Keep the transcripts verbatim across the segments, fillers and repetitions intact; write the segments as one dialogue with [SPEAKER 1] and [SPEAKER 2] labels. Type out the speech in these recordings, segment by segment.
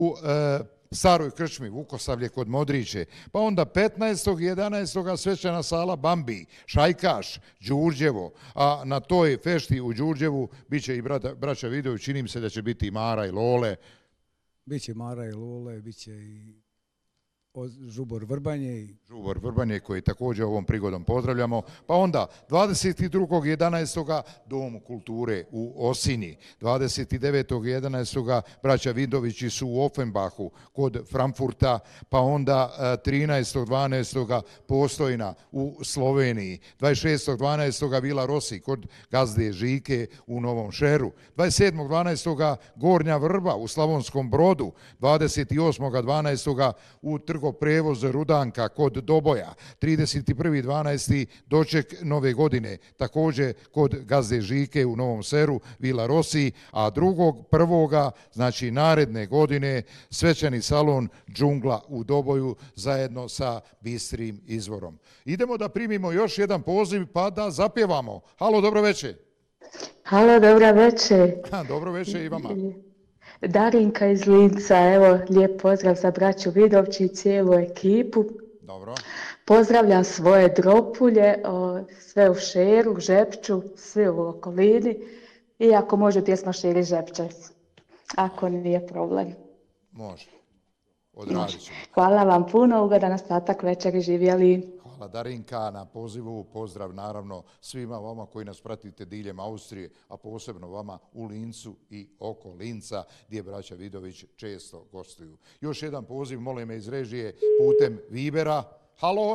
[SPEAKER 1] u e, staroj krčmi Vukosavlje kod Modriće, pa onda petnaestog jedanaestog svečana sala Bambi, Šajkaš, Đurđevo, a na toj fešti u Đurđevu bit će i brata, braća Vidović, čini mi se da će biti i Mara i Lole.
[SPEAKER 2] Biće Mara i Lole, bit će i Žubor Vrbanje.
[SPEAKER 1] Žubor Vrbanje koji također ovom prigodom pozdravljamo. Pa onda dvadeset drugog jedanaestog Dom kulture u Osini. dvadeset devetog jedanaestog braća Vidovići su u Offenbachu kod Frankfurta. Pa onda trinaestog dvanaestog Postojna u Sloveniji. dvadeset šestog dvanaestog Vila Rosi kod gazde Žike u Novom Šeru. dvadeset sedmog dvanaestog Gornja Vrba u Slavonskom Brodu. dvadeset osmog dvanaestog u Trgovačkom prevoz Rudanka kod Doboja, trideset prvi dvanaesti doček nove godine, također kod gazde Žike u Novom Seru, Vila Rosi, a drugog prvoga, znači naredne godine, svečani salon Džungla u Doboju zajedno sa Bistrim izvorom. Idemo da primimo još jedan poziv pa da zapjevamo. Halo, dobro večer.
[SPEAKER 3] Halo, dobro večer.
[SPEAKER 1] Dobro večer i vama.
[SPEAKER 3] Darinka iz Linca, evo, lijep pozdrav za braću Vidovći i cijelu ekipu.
[SPEAKER 1] Dobro.
[SPEAKER 3] Pozdravljam svoje dropulje, o, sve u Šeru, Žepču, svi u okolini. I ako može pjesma Širi Žepče, ako nije problem.
[SPEAKER 1] Može. Odradit ćemo.
[SPEAKER 3] Hvala vam puno, ugodan ostatak večeri, živjeli.
[SPEAKER 1] Hvala Darinka na pozivu, pozdrav naravno svima vama koji nas pratite diljem Austrije, a posebno vama u Lincu i oko Linca, gdje braća Vidović često gostuju. Još jedan poziv, molim me iz režije, putem Vibera. Halo?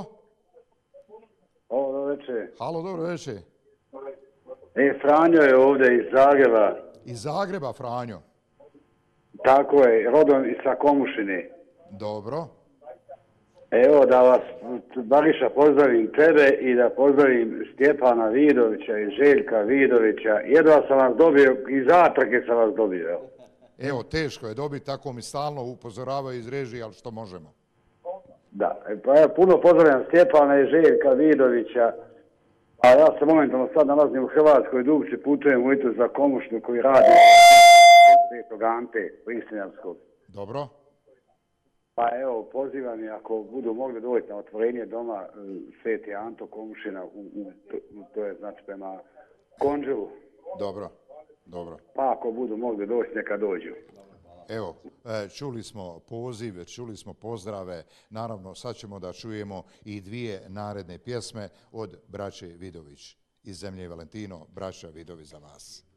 [SPEAKER 4] Halo, dobro večer.
[SPEAKER 1] Halo, dobro večer.
[SPEAKER 4] E, Franjo je ovdje iz Zagreba.
[SPEAKER 1] Iz Zagreba, Franjo?
[SPEAKER 4] Tako je, rodom sa Komušine.
[SPEAKER 1] Dobro.
[SPEAKER 4] Evo da vas, Bariša, pozdravim tebe i da pozdravim Stjepana Vidovića i Željka Vidovića. Jedva sam vas dobio, iz Atrake sam vas dobio. Evo,
[SPEAKER 1] evo teško je dobiti, tako mi stalno upozoravaju iz režije, ali što možemo.
[SPEAKER 4] Da, pa evo, puno pozdravljam Stjepana i Željka Vidovića. A ja se momentalno sad nalazim u Hrvatskoj, dugci putujem u Itu za Komušnu koji radi Svetog Ante, Listinjanskog.
[SPEAKER 1] Dobro.
[SPEAKER 4] Pa evo, pozivam je ako budu mogli doći na otvorenje doma Sveti Anto Komušina, u, u, u, to je znači prema Konđelu.
[SPEAKER 1] Dobro, dobro.
[SPEAKER 4] Pa ako budu mogli doći, neka dođu.
[SPEAKER 1] Evo, čuli smo poziv, čuli smo pozdrave. Naravno, sad ćemo da čujemo i dvije naredne pjesme od braće Vidović. Iz zemlje Valentino, braća Vidović za vas.